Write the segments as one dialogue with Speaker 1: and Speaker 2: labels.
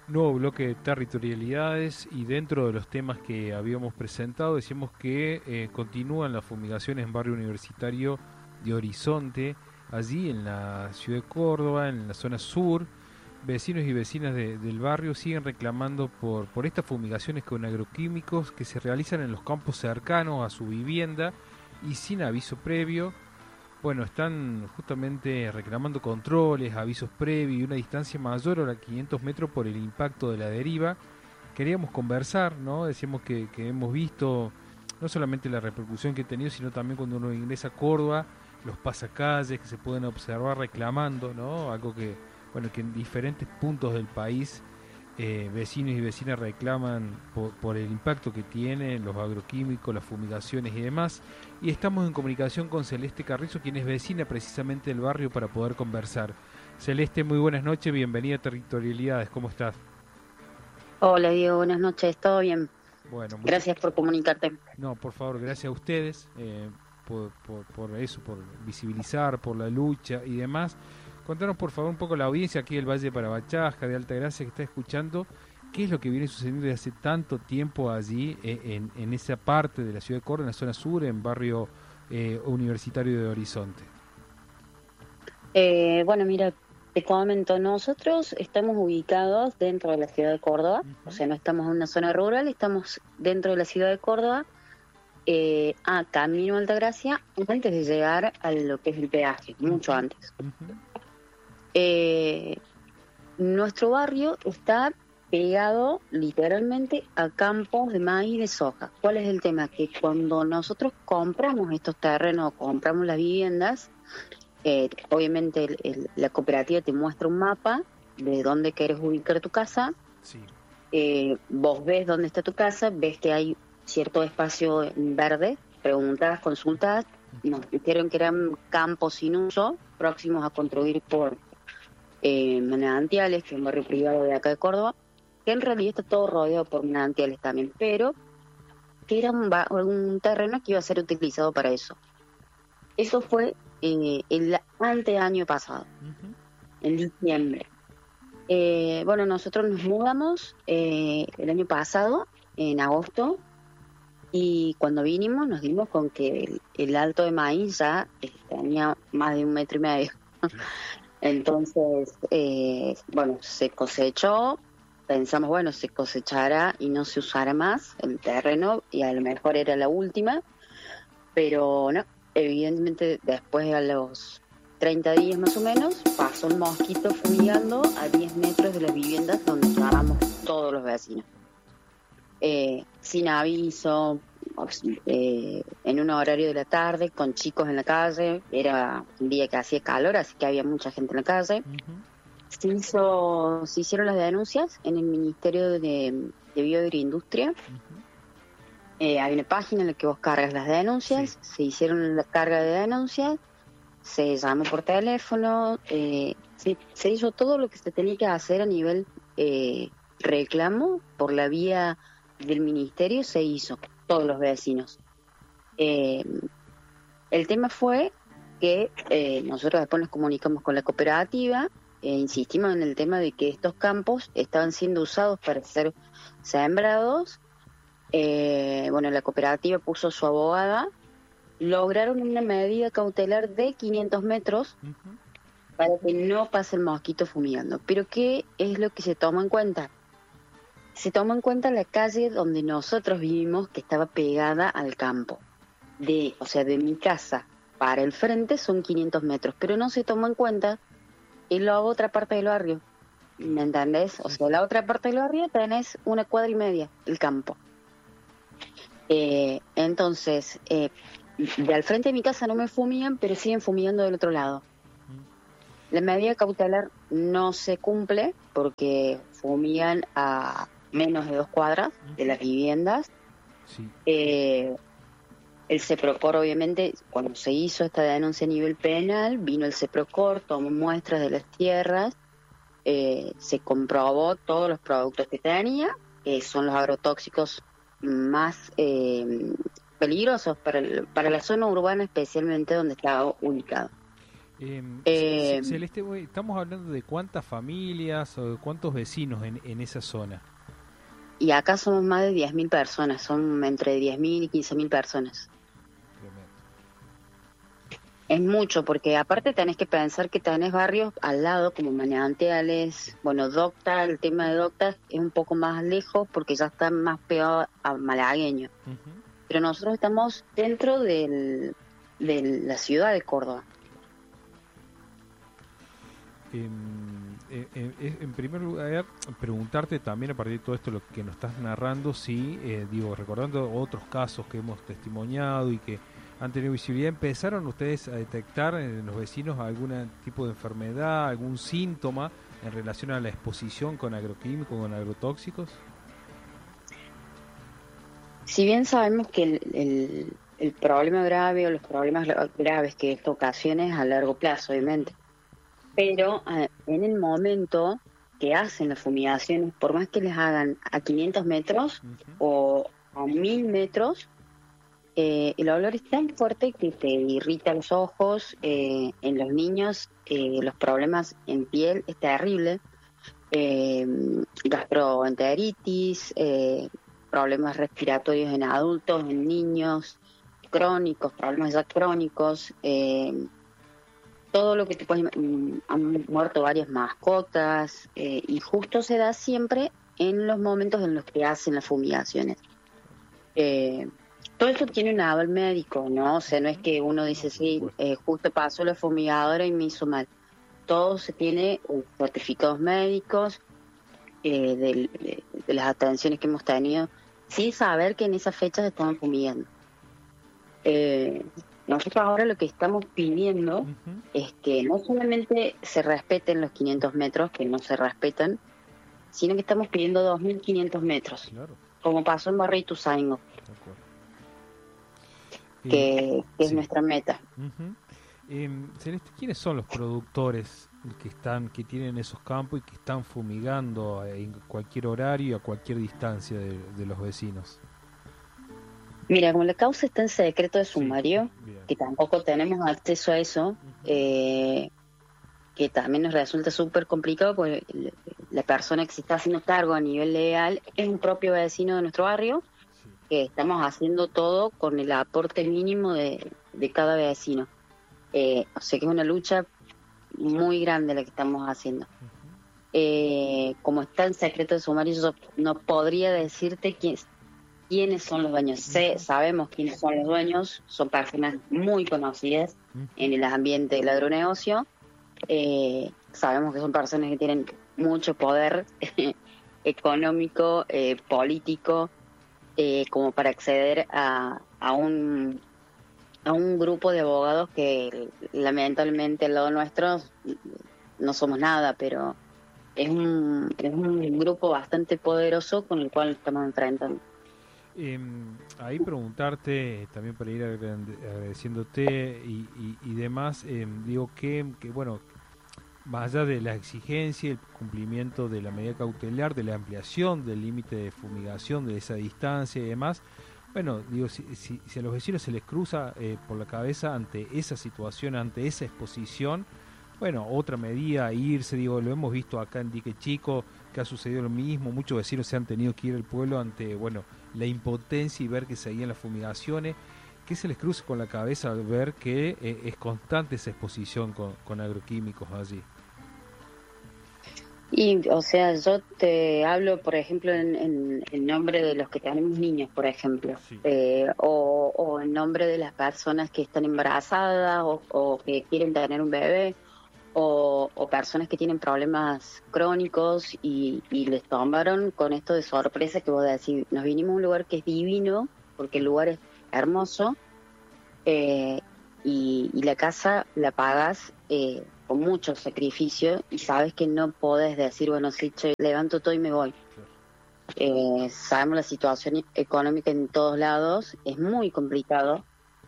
Speaker 1: Nuevo bloque de territorialidades y dentro de los temas que habíamos presentado decíamos que continúan las fumigaciones en barrio universitario de Horizonte, allí en la ciudad de Córdoba, en la zona sur. Vecinos y vecinas del barrio siguen reclamando por estas fumigaciones con agroquímicos que se realizan en los campos cercanos a su vivienda y sin aviso previo. Bueno, están justamente reclamando controles, avisos previos y una distancia mayor a los 500 metros por el impacto de la deriva. Queríamos conversar, ¿no? Decíamos que hemos visto no solamente la repercusión que ha tenido, sino también cuando uno ingresa a Córdoba, los pasacalles que se pueden observar reclamando, ¿no? Algo que, bueno, que en diferentes puntos del país vecinos y vecinas reclaman por el impacto que tienen los agroquímicos, las fumigaciones y demás. Y estamos en comunicación con Celeste Carrizo, quien es vecina precisamente del barrio, para poder conversar. Celeste, muy buenas noches, bienvenida a Territorialidades, ¿cómo estás?
Speaker 2: Hola Diego, buenas noches, ¿todo bien?
Speaker 1: Bueno,
Speaker 2: Gracias por comunicarte.
Speaker 1: no, por favor, gracias a ustedes por eso, por visibilizar, por la lucha y demás. Contanos por favor un poco la audiencia aquí del Valle de Parabachaja, de Altagracia, que está escuchando, qué es lo que viene sucediendo desde hace tanto tiempo allí, en esa parte de la ciudad de Córdoba, en la zona sur, en barrio universitario de Horizonte.
Speaker 2: Bueno, mira, te comento, nosotros estamos ubicados dentro de la ciudad de Córdoba, o
Speaker 1: Ujú.
Speaker 2: sea, no estamos en una zona rural, estamos dentro de la ciudad de Córdoba, a camino a Altagracia, antes de llegar a lo que es el peaje, mucho
Speaker 1: Ujú.
Speaker 2: antes.
Speaker 1: Ujú.
Speaker 2: Eh, Nuestro barrio está pegado literalmente a campos de maíz y de soja. ¿Cuál es el tema? Que cuando nosotros compramos estos terrenos, compramos las viviendas, obviamente la cooperativa te muestra un mapa de dónde quieres ubicar tu casa,
Speaker 1: Sí.
Speaker 2: vos ves dónde está tu casa, ves que hay cierto espacio en verde, preguntas, consultas, nos dijeron que eran campos sin uso, próximos a construir por manantiales, que es un barrio privado de acá de Córdoba, que en realidad está todo rodeado por manantiales también, pero que era un terreno que iba a ser utilizado para eso. Eso fue el anteaño pasado,
Speaker 1: Ujú.
Speaker 2: en diciembre. Bueno, nosotros nos mudamos el año pasado, en agosto, y cuando vinimos nos dimos con que el alto de maíz ya tenía más de 1,5 metros.
Speaker 1: Claro.
Speaker 2: Entonces, bueno, se cosechó, pensamos, bueno, se cosechará y no se usará más el terreno, y a lo mejor era la última, pero no, evidentemente después a los 30 días más o menos, pasó el mosquito fumigando a 10 metros de las viviendas donde estábamos todos los vecinos. Sin aviso, en un horario de la tarde, con chicos en la calle, era un día que hacía calor, así que había mucha gente en la calle.
Speaker 1: Ujú.
Speaker 2: Se hicieron las denuncias en el Ministerio de Bioindustria.
Speaker 1: Ujú.
Speaker 2: Hay una página en la que vos cargas las
Speaker 1: Sí.
Speaker 2: denuncias, se hicieron la carga de denuncias, se llamó por teléfono, se hizo todo lo que se tenía que hacer a nivel reclamo por la vía del ministerio, se hizo, todos los vecinos. Eh, el tema fue que nosotros después nos comunicamos con la cooperativa, insistimos en el tema de que estos campos estaban siendo usados para ser sembrados. Bueno, la cooperativa puso su abogada, lograron una medida cautelar de 500 metros
Speaker 1: Ujú.
Speaker 2: para que no pase el mosquito fumigando. Pero ¿qué es lo que se toma en cuenta? Se toma en cuenta la calle donde nosotros vivimos, que estaba pegada al campo. O sea, de mi casa para el frente son 500 metros, pero no se toma en cuenta en la otra parte del barrio. ¿Me
Speaker 1: Claro.
Speaker 2: entendés? O
Speaker 1: Sí,
Speaker 2: sea,
Speaker 1: sí.
Speaker 2: la otra parte del barrio tenés 1,5 cuadras, el campo. Entonces, de al frente de mi casa no me fumigan, pero siguen fumigando del otro lado.
Speaker 1: Mm.
Speaker 2: La medida cautelar no se cumple porque fumigan a menos de 2 cuadras de
Speaker 1: Ujú.
Speaker 2: las viviendas.
Speaker 1: Sí.
Speaker 2: Eh, el CEPROCOR, obviamente, cuando se hizo esta denuncia a nivel penal, vino el CEPROCOR, tomó muestras de las tierras, se comprobó todos los productos que tenía, que son los agrotóxicos más peligrosos para la zona urbana, especialmente donde estaba ubicado.
Speaker 1: Celeste, estamos hablando de cuántas familias o de cuántos vecinos en esa zona.
Speaker 2: Y acá somos más de 10.000 personas, son entre 10.000 y 15.000 personas.
Speaker 1: Tremendo.
Speaker 2: Es mucho, porque aparte tenés que pensar que tenés barrios al lado, como Manantiales, bueno, Docta, el tema de Docta es un poco más lejos porque ya está más pegado a Malagueño. Uh-huh. Pero nosotros estamos dentro de la ciudad de Córdoba.
Speaker 1: En primer lugar, preguntarte también a partir de todo esto lo que nos estás narrando, si, recordando otros casos que hemos testimoniado y que han tenido visibilidad, ¿empezaron ustedes a detectar en los vecinos algún tipo de enfermedad, algún síntoma en relación a la exposición con agroquímicos, con agrotóxicos?
Speaker 2: Si bien sabemos que el problema grave o los problemas graves que esto ocasiona es a largo plazo, obviamente, pero en el momento que hacen las fumigaciones, por más que les hagan a 500 metros uh-huh. o a 1.000 metros, el olor es tan fuerte que te irrita los ojos. En los niños los problemas en piel es terrible, gastroenteritis, problemas respiratorios en adultos, en niños, crónicos, problemas ya crónicos, todo lo que te puedes han muerto varias mascotas, y justo se da siempre en los momentos en los que hacen las fumigaciones. Todo esto tiene un aval médico, ¿no? O sea, no es que uno dice, sí, justo pasó la fumigadora y me hizo mal. Todo se tiene certificados médicos de las atenciones que hemos tenido, sin saber que en esas fechas estaban fumigando. Nosotros ahora lo que estamos pidiendo uh-huh. es que no solamente se respeten los 500 metros, que no se respetan, sino que estamos pidiendo 2.500 metros, claro. Como pasó en Barrio Ituzaingó, que es sí. Nuestra meta.
Speaker 1: Uh-huh. Celeste, ¿quiénes son los productores que tienen esos campos y que están fumigando en cualquier horario y a cualquier distancia de los vecinos?
Speaker 2: Mira, como la causa está en secreto de sumario, sí, que tampoco tenemos acceso a eso, uh-huh. Que también nos resulta súper complicado porque la persona que se está haciendo cargo a nivel legal es un propio vecino de nuestro barrio, sí. Que estamos haciendo todo con el aporte mínimo de cada vecino. O sea que es una lucha muy grande la que estamos haciendo. Uh-huh. Como está en secreto de sumario, yo no podría decirte quiénes son los dueños. Sabemos quiénes son los dueños, son personas muy conocidas en el ambiente del agronegocio. Sabemos que son personas que tienen mucho poder económico, político, como para acceder a un grupo de abogados que lamentablemente al lado nuestro no somos nada, pero es un grupo bastante poderoso con el cual estamos enfrentando.
Speaker 1: Ahí preguntarte, también para ir agradeciéndote y demás, digo que bueno, más allá de la exigencia y el cumplimiento de la medida cautelar, de la ampliación del límite de fumigación, de esa distancia y demás, bueno, digo, si a los vecinos se les cruza por la cabeza ante esa situación, ante esa exposición, bueno, otra medida, irse, digo, lo hemos visto acá en Dique Chico, que ha sucedido lo mismo, muchos vecinos se han tenido que ir al pueblo ante, bueno, la impotencia y ver que seguían las fumigaciones, que se les cruce con la cabeza al ver que es constante esa exposición con agroquímicos allí.
Speaker 2: Y, o sea, yo te hablo, por ejemplo, en nombre de los que tenemos niños, por ejemplo, sí. O en nombre de las personas que están embarazadas o que quieren tener un bebé, o personas que tienen problemas crónicos y les tomaron con esto de sorpresa que vos decís, nos vinimos a un lugar que es divino, porque el lugar es hermoso, y la casa la pagas con mucho sacrificio y sabes que no podés decir, bueno, sí, che, levanto todo y me voy. Sabemos la situación económica en todos lados, es muy complicado.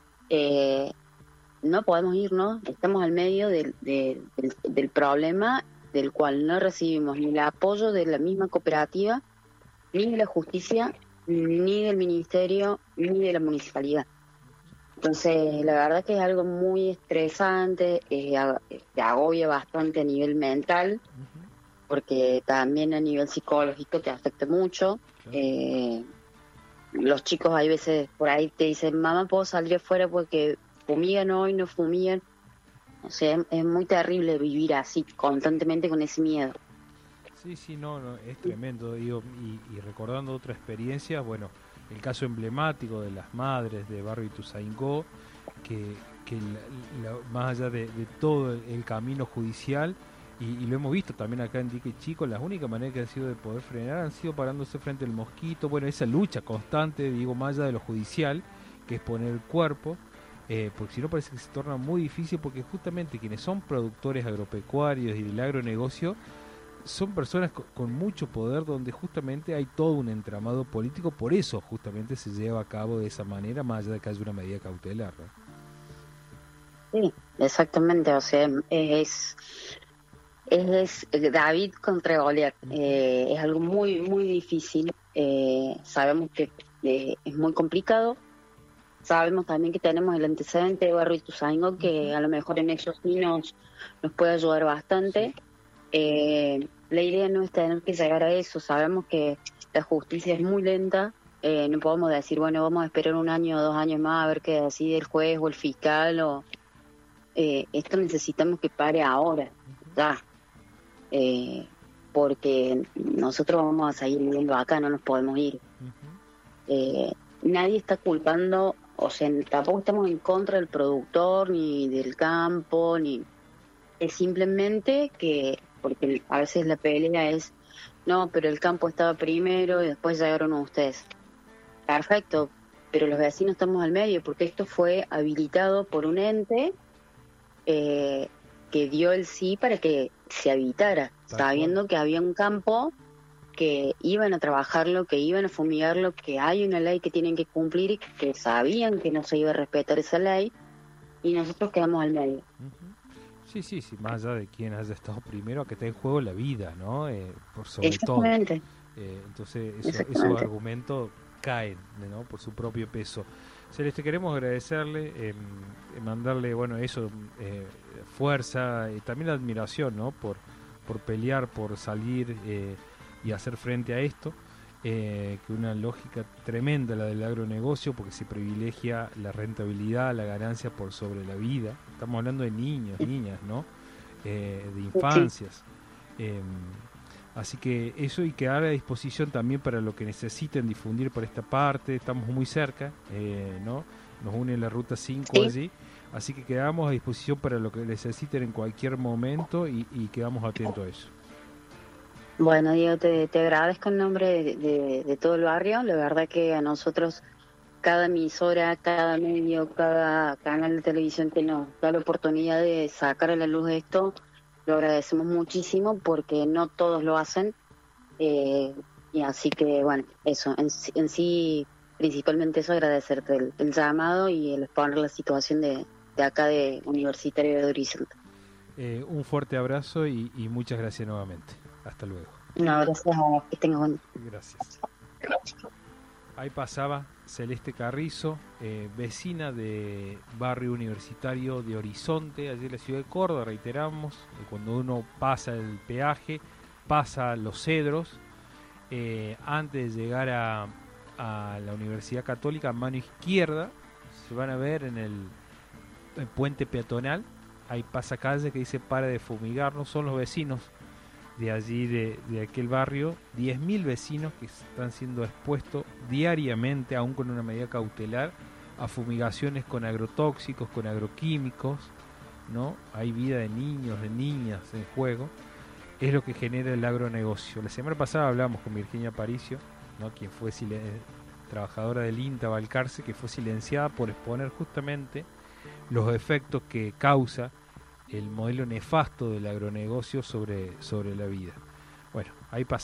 Speaker 2: No podemos irnos, estamos al medio del problema del cual no recibimos ni el apoyo de la misma cooperativa, ni de la justicia, ni del ministerio, ni de la municipalidad. Entonces, la verdad que es algo muy estresante, te agobia bastante a nivel mental,
Speaker 1: Ujú,
Speaker 2: porque también a nivel psicológico te afecta mucho.
Speaker 1: claro.
Speaker 2: Eh, los chicos hay veces por ahí te dicen, mamá, ¿puedo salir afuera porque fumigan hoy, no fumigan? O sea, es muy terrible vivir así, constantemente con ese miedo.
Speaker 1: Sí, sí, no, no, es tremendo, digo, y recordando otra experiencia, bueno, el caso emblemático de las madres de Barrio Ituzaingó, que más allá de todo el camino judicial, y lo hemos visto también acá en Dique Chico, las únicas maneras que han sido de poder frenar han sido parándose frente al mosquito, bueno, esa lucha constante, digo, más allá de lo judicial, que es poner el cuerpo, porque si no parece que se torna muy difícil, porque justamente quienes son productores agropecuarios y del agronegocio, son personas con mucho poder donde justamente hay todo un entramado político, por eso justamente se lleva a cabo de esa manera, más allá de que haya una medida cautelar, ¿no?
Speaker 2: Sí, exactamente, o sea, es David contra Goliat.
Speaker 1: Ujú,
Speaker 2: Es algo muy, muy difícil. Sabemos que es muy complicado. Sabemos también que tenemos el antecedente de Barrio Ituzaingó, que
Speaker 1: ujú.
Speaker 2: a lo mejor en eso sí nos puede ayudar
Speaker 1: Sí,
Speaker 2: bastante. La idea no es tener que llegar a eso. Sabemos que la justicia es muy lenta. No podemos decir, bueno, vamos a esperar un año o 2 años más a ver qué decide el juez o el fiscal. Esto necesitamos que pare ahora,
Speaker 1: ujú,
Speaker 2: ya, porque nosotros vamos a seguir viviendo acá, no nos podemos ir.
Speaker 1: ujú.
Speaker 2: Nadie está culpando, o sea, tampoco estamos en contra del productor ni del campo, ni es simplemente que, porque a veces la pelea es, no, pero el campo estaba primero y después llegaron ustedes. Perfecto, pero los vecinos estamos al medio porque esto fue habilitado por un ente eh, que dio el sí para que se habitara,
Speaker 1: Tal cual.
Speaker 2: sabiendo que había un campo que iban a trabajarlo, que iban a fumigarlo, que hay una ley que tienen que cumplir y que sabían que no se iba a respetar esa ley y nosotros quedamos al medio.
Speaker 1: Ujú. Sí, sí, sí, más allá de quién haya estado primero, que está en juego la vida, ¿no? Por sobre todo.
Speaker 2: Exactamente,
Speaker 1: Entonces, esos
Speaker 2: exactamente.
Speaker 1: argumentos caen, ¿no? Por su propio peso. Celeste, queremos agradecerle, mandarle, bueno, eso, fuerza y también admiración, ¿no? Por pelear, por salir y hacer frente a esto. Que una lógica tremenda la del agronegocio, porque se privilegia la rentabilidad, la ganancia por sobre la vida. Estamos hablando de niños, niñas, ¿no? De
Speaker 2: Sí,
Speaker 1: infancias. Eh, Así que eso, y quedar a disposición también para lo que necesiten difundir por esta parte. Estamos muy cerca, ¿no? Nos une la ruta 5
Speaker 2: sí.
Speaker 1: allí. Así que quedamos a disposición para lo que necesiten en cualquier momento y quedamos atentos a eso.
Speaker 2: Bueno, Diego, te agradezco en nombre de todo el barrio. La verdad que a nosotros cada emisora, cada medio, cada canal de televisión que nos da la oportunidad de sacar a la luz de esto, lo agradecemos muchísimo porque no todos lo hacen. Eh, y así que, bueno, eso, en sí, principalmente eso, agradecerte el llamado y el exponer la situación de acá de Universitario de Horizonte.
Speaker 1: Un fuerte abrazo y muchas gracias nuevamente. Hasta luego.
Speaker 2: No, gracias a vos, que tengas buen
Speaker 1: Gracias. Ahí pasaba Celeste Carrizo, vecina de Barrio Universitario de Horizonte, allí en la ciudad de Córdoba, reiteramos, cuando uno pasa el peaje, pasa Los Cedros, antes de llegar a la Universidad Católica, a mano izquierda, se van a ver en el puente peatonal, hay pasacalle que dice para de fumigarnos, son los vecinos de allí, de aquel barrio, 10.000 vecinos que están siendo expuestos diariamente, aún con una medida cautelar, a fumigaciones con agrotóxicos, con agroquímicos, ¿no? Hay vida de niños, de niñas en juego, es lo que genera el agronegocio. La semana pasada hablamos con Virginia Aparicio, ¿no? Quien fue trabajadora del INTA Balcarce, que fue silenciada por exponer justamente los efectos que causa el modelo nefasto del agronegocio sobre la vida. Bueno, ahí pasa.